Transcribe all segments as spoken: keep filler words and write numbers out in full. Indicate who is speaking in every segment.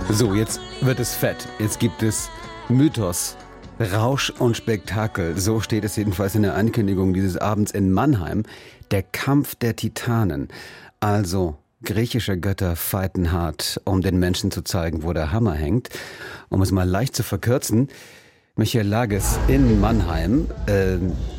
Speaker 1: So, jetzt wird es fett. Jetzt gibt es Mythos, Rausch und Spektakel. So steht es jedenfalls in der Ankündigung dieses Abends in Mannheim. Der Kampf der Titanen. Also griechische Götter fighten hart, um den Menschen zu zeigen, wo der Hammer hängt. Um es mal leicht zu verkürzen, Michael Lages in Mannheim äh,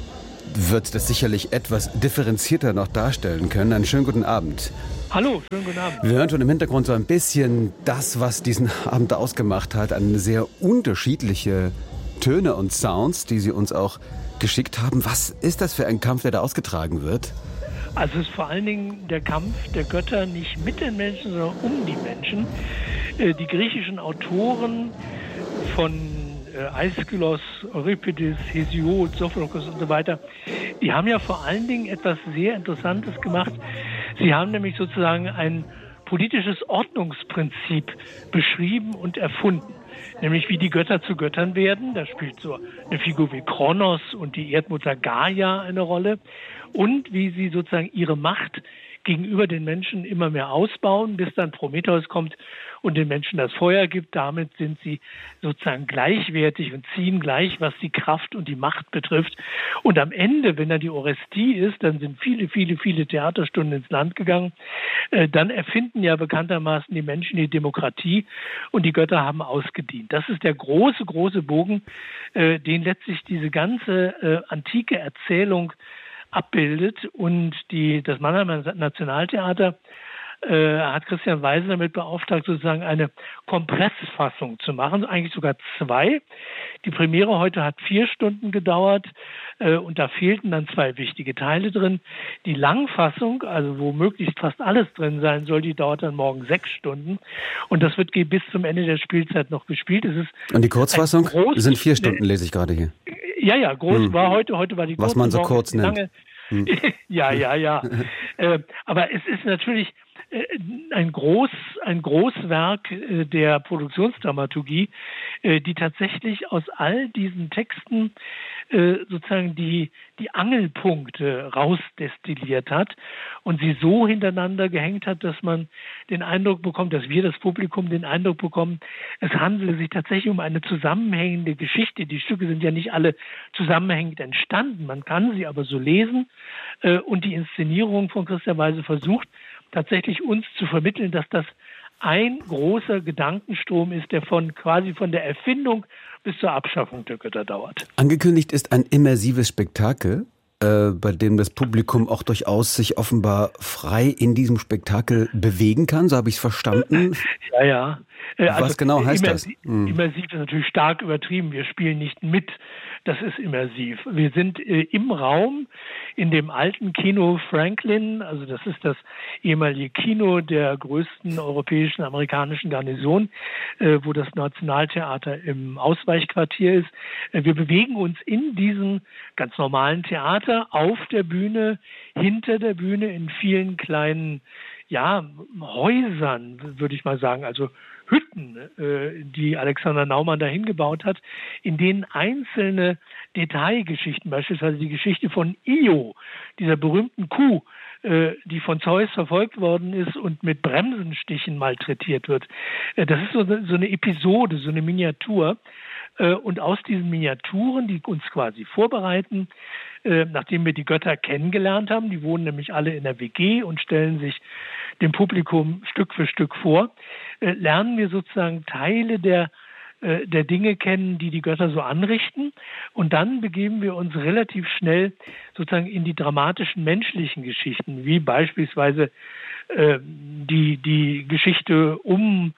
Speaker 1: wird das sicherlich etwas differenzierter noch darstellen können. Einen schönen guten Abend.
Speaker 2: Hallo, schönen guten Abend.
Speaker 1: Wir hören schon im Hintergrund so ein bisschen das, was diesen Abend ausgemacht hat. Eine sehr unterschiedliche Töne und Sounds, die Sie uns auch geschickt haben. Was ist das für ein Kampf, der da ausgetragen wird?
Speaker 2: Also es ist vor allen Dingen der Kampf der Götter nicht mit den Menschen, sondern um die Menschen. Die griechischen Autoren von Aeschylus, Euripides, Hesiod, Sophokles und so weiter, die haben ja vor allen Dingen etwas sehr Interessantes gemacht. Sie haben nämlich sozusagen ein politisches Ordnungsprinzip beschrieben und erfunden. Nämlich wie die Götter zu Göttern werden. Da spielt so eine Figur wie Kronos und die Erdmutter Gaia eine Rolle. Und wie sie sozusagen ihre Macht gegenüber den Menschen immer mehr ausbauen, bis dann Prometheus kommt und den Menschen das Feuer gibt. Damit sind sie sozusagen gleichwertig und ziehen gleich, was die Kraft und die Macht betrifft. Und am Ende, wenn dann die Orestie ist, dann sind viele, viele, viele Theaterstunden ins Land gegangen. Äh, dann erfinden ja bekanntermaßen die Menschen die Demokratie und die Götter haben ausgedient. Das ist der große, große Bogen, äh, den letztlich diese ganze äh, antike Erzählung abbildet. Und die, das Mannheimer Nationaltheater äh, hat Christian Weise damit beauftragt, sozusagen eine Kompressfassung zu machen, eigentlich sogar zwei. Die Premiere heute hat vier Stunden gedauert äh, und da fehlten dann zwei wichtige Teile drin. Die Langfassung, also wo möglichst fast alles drin sein soll, die dauert dann morgen sechs Stunden und das wird bis zum Ende der Spielzeit noch gespielt. Es ist
Speaker 1: und die Kurzfassung sind vier Stunden, lese ich gerade hier.
Speaker 2: Ja, ja, groß hm. war heute, heute war die
Speaker 1: kurz. Was man so kurz nennt.
Speaker 2: Lange. Hm. ja, ja, ja. äh, aber es ist natürlich äh, ein Groß, ein Großwerk äh, der Produktionsdramaturgie, äh, die tatsächlich aus all diesen Texten äh, sozusagen die, die Angelpunkte rausdestilliert hat und sie so hintereinander gehängt hat, dass man den Eindruck bekommt, dass wir, das Publikum, den Eindruck bekommen, es handele sich tatsächlich um eine zusammenhängende Geschichte. Die Stücke sind ja nicht alle zusammenhängend entstanden, man kann sie aber so lesen äh, und die Inszenierung von Christian Weise versucht, tatsächlich uns zu vermitteln, dass das ein großer Gedankenstrom ist, der von quasi von der Erfindung bis zur Abschaffung der Götter dauert.
Speaker 1: Angekündigt ist ein immersives Spektakel, äh, bei dem das Publikum auch durchaus sich offenbar frei in diesem Spektakel bewegen kann. So habe ich es verstanden.
Speaker 2: Ja, ja. Äh,
Speaker 1: Was
Speaker 2: also,
Speaker 1: genau heißt
Speaker 2: immersiv,
Speaker 1: das? Hm.
Speaker 2: Immersiv ist natürlich stark übertrieben. Wir spielen nicht mit. Das ist immersiv. Wir sind äh, im Raum, in dem alten Kino Franklin, also das ist das ehemalige Kino der größten europäischen amerikanischen Garnison, äh, wo das Nationaltheater im Ausweichquartier ist. Äh, wir bewegen uns in diesem ganz normalen Theater auf der Bühne, hinter der Bühne in vielen kleinen ja, Häusern, würde ich mal sagen, also Hütten, äh, die Alexander Naumann dahin gebaut hat, in denen einzelne Detailgeschichten, beispielsweise die Geschichte von Io, dieser berühmten Kuh, äh, die von Zeus verfolgt worden ist und mit Bremsenstichen malträtiert wird. Äh, das ist so eine, so eine Episode, so eine Miniatur. Äh, und aus diesen Miniaturen, die uns quasi vorbereiten, äh, nachdem wir die Götter kennengelernt haben, die wohnen nämlich alle in der W G und stellen sich dem Publikum Stück für Stück vor, äh, lernen wir sozusagen Teile der, äh, der Dinge kennen, die die Götter so anrichten. Und dann begeben wir uns relativ schnell sozusagen in die dramatischen menschlichen Geschichten, wie beispielsweise äh, die, die Geschichte um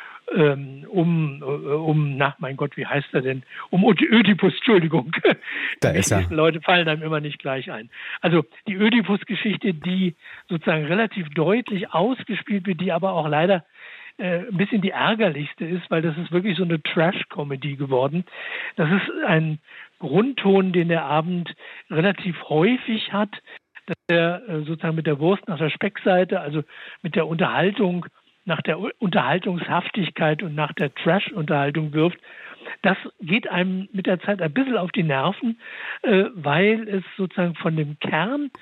Speaker 2: Um, um, um, na, mein Gott, wie heißt er denn? Um Ödipus, Entschuldigung.
Speaker 1: Da
Speaker 2: die
Speaker 1: ist er.
Speaker 2: Leute fallen einem immer nicht gleich ein. Also die Ödipus-Geschichte, die sozusagen relativ deutlich ausgespielt wird, die aber auch leider äh, ein bisschen die ärgerlichste ist, weil das ist wirklich so eine Trash-Comedy geworden. Das ist ein Grundton, den der Abend relativ häufig hat, dass er äh, sozusagen mit der Wurst nach der Speckseite, also mit der Unterhaltung, nach der Unterhaltungshaftigkeit und nach der Trash-Unterhaltung wirft. Das geht einem mit der Zeit ein bisschen auf die Nerven, äh, weil es sozusagen von dem Kern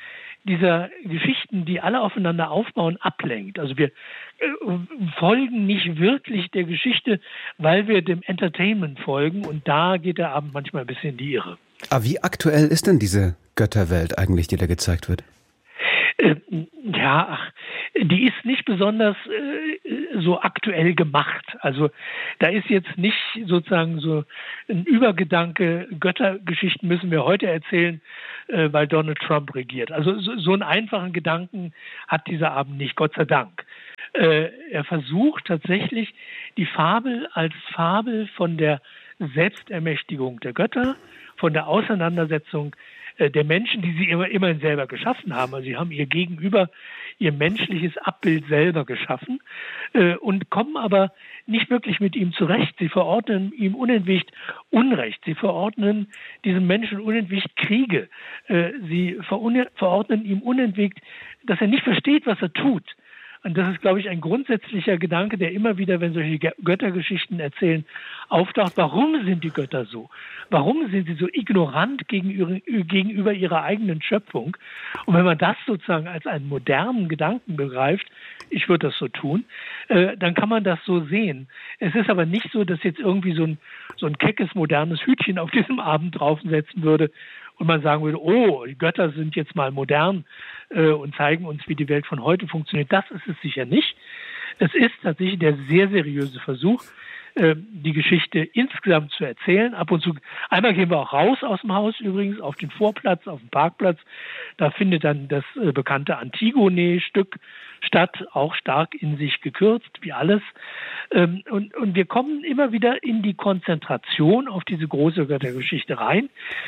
Speaker 2: dieser Geschichten, die alle aufeinander aufbauen, ablenkt. Also wir äh, folgen nicht wirklich der Geschichte, weil wir dem Entertainment folgen und da geht der Abend manchmal ein bisschen in die Irre.
Speaker 1: Aber wie aktuell ist denn diese Götterwelt eigentlich, die da gezeigt wird?
Speaker 2: Äh, ja, ach, die ist nicht besonders äh, so aktuell gemacht. Also da ist jetzt nicht sozusagen so ein Übergedanke, Göttergeschichten müssen wir heute erzählen, äh, weil Donald Trump regiert. Also so, so einen einfachen Gedanken hat dieser Abend nicht, Gott sei Dank. Äh, er versucht tatsächlich die Fabel als Fabel von der Selbstermächtigung der Götter, von der Auseinandersetzung der Menschen, die sie immer, immerhin selber geschaffen haben. Also sie haben ihr Gegenüber, ihr menschliches Abbild selber geschaffen äh, und kommen aber nicht wirklich mit ihm zurecht. Sie verordnen ihm unentwegt Unrecht. Sie verordnen diesem Menschen unentwegt Kriege. Äh, sie verun- verordnen ihm unentwegt, dass er nicht versteht, was er tut. Und das ist, glaube ich, ein grundsätzlicher Gedanke, der immer wieder, wenn solche Göttergeschichten erzählen, auftaucht. Warum sind die Götter so? Warum sind sie so ignorant gegenüber, gegenüber ihrer eigenen Schöpfung? Und wenn man das sozusagen als einen modernen Gedanken begreift, ich würde das so tun, äh, dann kann man das so sehen. Es ist aber nicht so, dass jetzt irgendwie so ein, so ein keckes, modernes Hütchen auf diesem Abend draufsetzen würde und man sagen würde, oh, die Götter sind jetzt mal modern äh, und zeigen uns, wie die Welt von heute funktioniert. Das ist es sicher nicht. Es ist tatsächlich der sehr seriöse Versuch, äh, die Geschichte insgesamt zu erzählen. Ab und zu, einmal gehen wir auch raus aus dem Haus übrigens, auf den Vorplatz, auf den Parkplatz. Da findet dann das äh, bekannte Antigone-Stück statt, auch stark in sich gekürzt, wie alles. Ähm, und, und wir kommen immer wieder in die Konzentration auf diese große Göttergeschichte rein.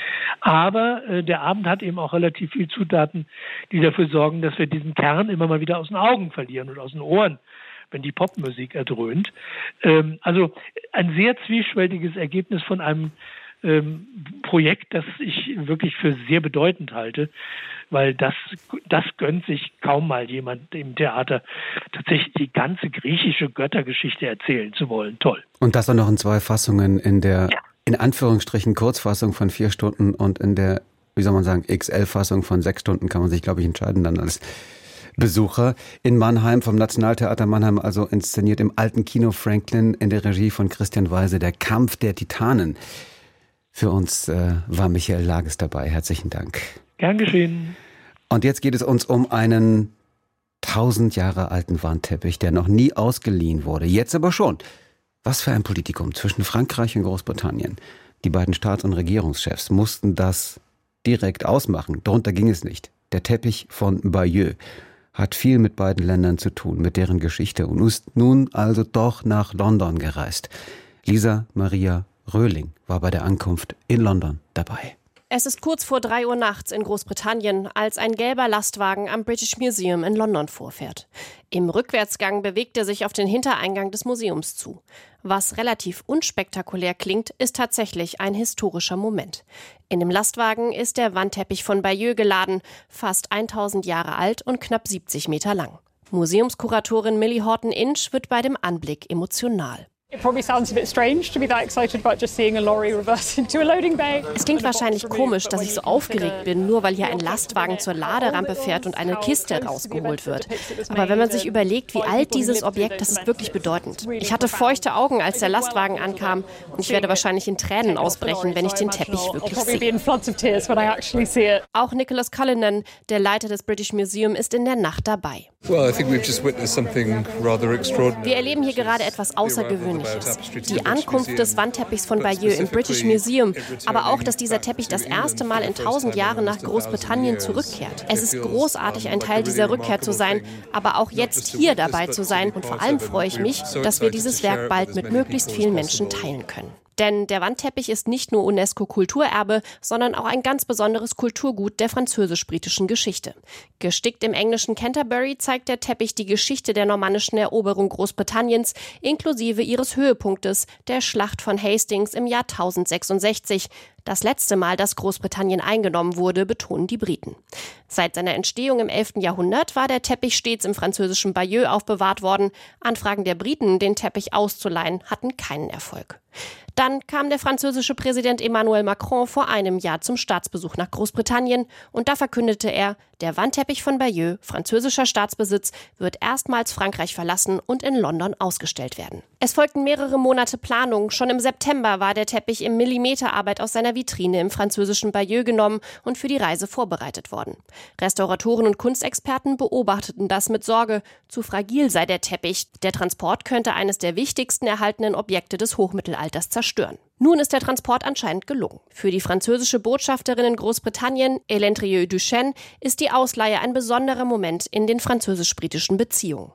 Speaker 2: Aber äh, der Abend hat eben auch relativ viele Zutaten, die dafür sorgen, dass wir diesen Kern immer mal wieder aus den Augen verlieren und aus den Ohren, wenn die Popmusik erdröhnt. Ähm, also ein sehr zwiespältiges Ergebnis von einem ähm, Projekt, das ich wirklich für sehr bedeutend halte, weil das, das gönnt sich kaum mal jemand im Theater, tatsächlich die ganze griechische Göttergeschichte erzählen zu wollen. Toll.
Speaker 1: Und das dann noch in zwei Fassungen, in der
Speaker 2: ja.
Speaker 1: in Anführungsstrichen Kurzfassung von vier Stunden und in der, wie soll man sagen, X L-Fassung von sechs Stunden kann man sich, glaube ich, entscheiden dann als Besucher. In Mannheim, vom Nationaltheater Mannheim, also inszeniert im Alten Kino Franklin in der Regie von Christian Weise, der Kampf der Titanen. Für uns äh, war Michael Lages dabei. Herzlichen Dank.
Speaker 2: Gern geschehen.
Speaker 1: Und jetzt geht es uns um einen tausend Jahre alten Wandteppich, der noch nie ausgeliehen wurde. Jetzt aber schon. Was für ein Politikum zwischen Frankreich und Großbritannien. Die beiden Staats- und Regierungschefs mussten das direkt ausmachen. Darunter ging es nicht. Der Teppich von Bayeux hat viel mit beiden Ländern zu tun, mit deren Geschichte und ist nun also doch nach London gereist. Lisa Maria Röhling war bei der Ankunft in London dabei.
Speaker 3: Es ist kurz vor drei Uhr nachts in Großbritannien, als ein gelber Lastwagen am British Museum in London vorfährt. Im Rückwärtsgang bewegt er sich auf den Hintereingang des Museums zu. Was relativ unspektakulär klingt, ist tatsächlich ein historischer Moment. In dem Lastwagen ist der Wandteppich von Bayeux geladen, fast tausend Jahre alt und knapp siebzig Meter lang. Museumskuratorin Millie Horton-Inch wird bei dem Anblick emotional.
Speaker 4: Es klingt
Speaker 3: wahrscheinlich komisch, dass ich so aufgeregt bin, nur weil hier ein Lastwagen zur Laderampe fährt und eine Kiste rausgeholt wird. Aber wenn man sich überlegt, wie alt dieses Objekt, das ist wirklich bedeutend. Ich hatte feuchte Augen, als der Lastwagen ankam und ich werde wahrscheinlich in Tränen ausbrechen, wenn ich den Teppich wirklich sehe. Auch Nicholas Cullinan, der Leiter des British Museum, ist in der Nacht dabei. Wir erleben hier gerade etwas Außergewöhnliches. Die Ankunft des Wandteppichs von Bayeux im British Museum, aber auch, dass dieser Teppich das erste Mal in tausend Jahren nach Großbritannien zurückkehrt. Es ist großartig, ein Teil dieser Rückkehr zu sein, aber auch jetzt hier dabei zu sein. Und vor allem freue ich mich, dass wir dieses Werk bald mit möglichst vielen Menschen teilen können. Denn der Wandteppich ist nicht nur UNESCO-Kulturerbe, sondern auch ein ganz besonderes Kulturgut der französisch-britischen Geschichte. Gestickt im englischen Canterbury zeigt der Teppich die Geschichte der normannischen Eroberung Großbritanniens, inklusive ihres Höhepunktes, der Schlacht von Hastings im Jahr tausendsechsundsechzig. Das letzte Mal, dass Großbritannien eingenommen wurde, betonen die Briten. Seit seiner Entstehung im elften Jahrhundert war der Teppich stets im französischen Bayeux aufbewahrt worden. Anfragen der Briten, den Teppich auszuleihen, hatten keinen Erfolg. Dann kam der französische Präsident Emmanuel Macron vor einem Jahr zum Staatsbesuch nach Großbritannien und da verkündete er, der Wandteppich von Bayeux, französischer Staatsbesitz, wird erstmals Frankreich verlassen und in London ausgestellt werden. Es folgten mehrere Monate Planung. Schon im September war der Teppich in Millimeterarbeit aus seiner Vitrine im französischen Bayeux genommen und für die Reise vorbereitet worden. Restauratoren und Kunstexperten beobachteten das mit Sorge. Zu fragil sei der Teppich. Der Transport könnte eines der wichtigsten erhaltenen Objekte des Hochmittelalters zerstören. Nun ist der Transport anscheinend gelungen. Für die französische Botschafterin in Großbritannien, Hélène Trieux-Duchesne, ist die Ausleihe ein besonderer Moment in den französisch-britischen Beziehungen.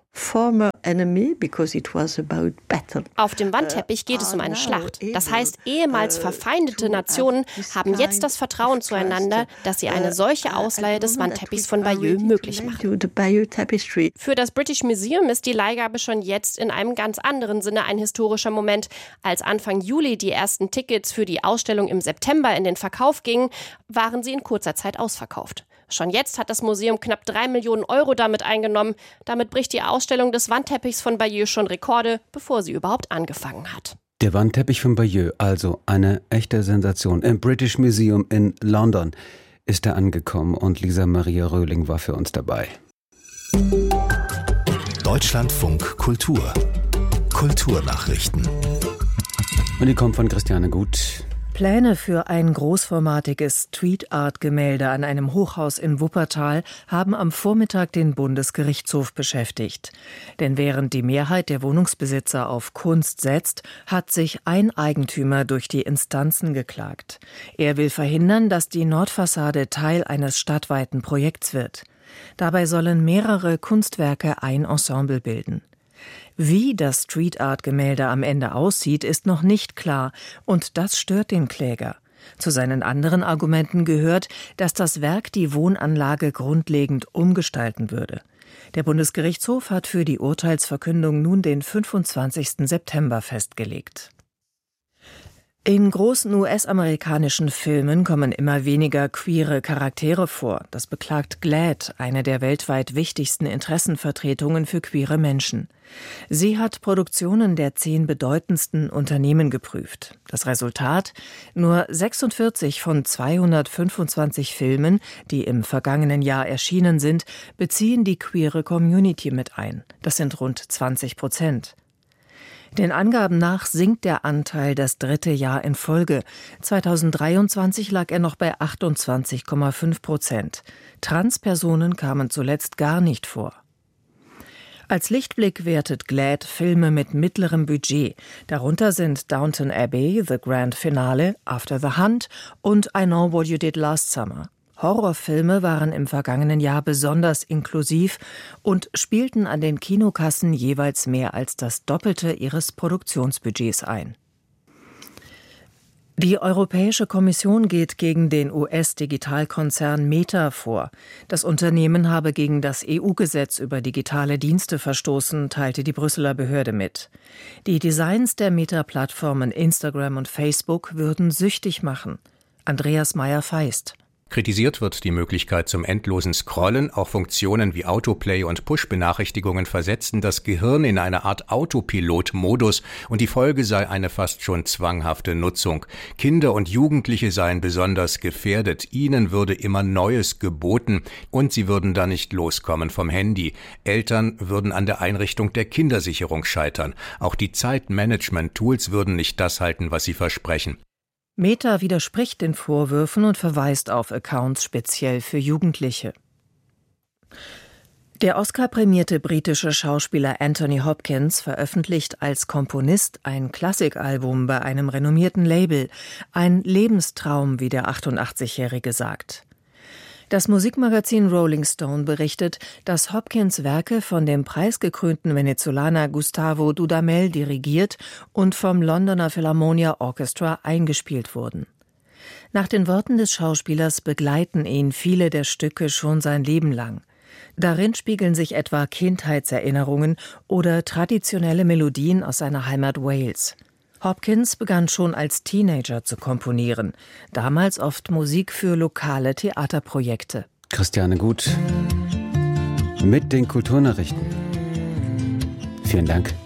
Speaker 3: Auf dem Wandteppich geht es um eine Schlacht. Das heißt, ehemals verfeindete Nationen haben jetzt das Vertrauen zueinander, dass sie eine solche Ausleihe des Wandteppichs von Bayeux möglich machen. Für das British Museum ist die Leihgabe schon jetzt in einem ganz anderen Sinne ein historischer Moment. Als Anfang Juli die ersten Tickets für die Ausstellung im September in den Verkauf gingen, waren sie in kurzer Zeit ausverkauft. Schon jetzt hat das Museum knapp drei Millionen Euro damit eingenommen. Damit bricht die Ausstellung des Wandteppichs von Bayeux schon Rekorde, bevor sie überhaupt angefangen hat.
Speaker 1: Der Wandteppich von Bayeux, also eine echte Sensation. Im British Museum in London ist er angekommen und Lisa Maria Röhling war für uns dabei.
Speaker 4: Deutschlandfunk Kultur. Kulturnachrichten.
Speaker 1: Und die kommt von Christiane Gut.
Speaker 5: Pläne für ein großformatiges Street-Art-Gemälde an einem Hochhaus in Wuppertal haben am Vormittag den Bundesgerichtshof beschäftigt. Denn während die Mehrheit der Wohnungsbesitzer auf Kunst setzt, hat sich ein Eigentümer durch die Instanzen geklagt. Er will verhindern, dass die Nordfassade Teil eines stadtweiten Projekts wird. Dabei sollen mehrere Kunstwerke ein Ensemble bilden. Wie das Street-Art-Gemälde am Ende aussieht, ist noch nicht klar und das stört den Kläger. Zu seinen anderen Argumenten gehört, dass das Werk die Wohnanlage grundlegend umgestalten würde. Der Bundesgerichtshof hat für die Urteilsverkündung nun den fünfundzwanzigsten September festgelegt. In großen U S-amerikanischen Filmen kommen immer weniger queere Charaktere vor. Das beklagt GLAAD, eine der weltweit wichtigsten Interessenvertretungen für queere Menschen. Sie hat Produktionen der zehn bedeutendsten Unternehmen geprüft. Das Resultat? Nur sechsundvierzig von zweihundertfünfundzwanzig Filmen, die im vergangenen Jahr erschienen sind, beziehen die queere Community mit ein. Das sind rund zwanzig Prozent. Den Angaben nach sinkt der Anteil das dritte Jahr in Folge. zweitausenddreiundzwanzig lag er noch bei achtundzwanzig Komma fünf Prozent. Transpersonen kamen zuletzt gar nicht vor. Als Lichtblick wertet GLAAD Filme mit mittlerem Budget. Darunter sind Downton Abbey, The Grand Finale, After the Hunt und I Know What You Did Last Summer. Horrorfilme waren im vergangenen Jahr besonders inklusiv und spielten an den Kinokassen jeweils mehr als das Doppelte ihres Produktionsbudgets ein. Die Europäische Kommission geht gegen den U S-Digitalkonzern Meta vor. Das Unternehmen habe gegen das E U-Gesetz über digitale Dienste verstoßen, teilte die Brüsseler Behörde mit. Die Designs der Meta-Plattformen Instagram und Facebook würden süchtig machen. Andreas Meyer-Feist.
Speaker 6: Kritisiert wird die Möglichkeit zum endlosen Scrollen. Auch Funktionen wie Autoplay und Push-Benachrichtigungen versetzen das Gehirn in eine Art Autopilot-Modus und die Folge sei eine fast schon zwanghafte Nutzung. Kinder und Jugendliche seien besonders gefährdet. Ihnen würde immer Neues geboten und sie würden da nicht loskommen vom Handy. Eltern würden an der Einrichtung der Kindersicherung scheitern. Auch die Zeitmanagement-Tools würden nicht das halten, was sie versprechen.
Speaker 5: Meta widerspricht den Vorwürfen und verweist auf Accounts speziell für Jugendliche. Der Oscar-prämierte britische Schauspieler Anthony Hopkins veröffentlicht als Komponist ein Klassikalbum bei einem renommierten Label. Ein Lebenstraum, wie der achtundachtzigjährige sagt. Das Musikmagazin Rolling Stone berichtet, dass Hopkins Werke von dem preisgekrönten Venezolaner Gustavo Dudamel dirigiert und vom Londoner Philharmonia Orchestra eingespielt wurden. Nach den Worten des Schauspielers begleiten ihn viele der Stücke schon sein Leben lang. Darin spiegeln sich etwa Kindheitserinnerungen oder traditionelle Melodien aus seiner Heimat Wales. Hopkins begann schon als Teenager zu komponieren, damals oft Musik für lokale Theaterprojekte.
Speaker 1: Christiane Gut mit den Kulturnachrichten. Vielen Dank.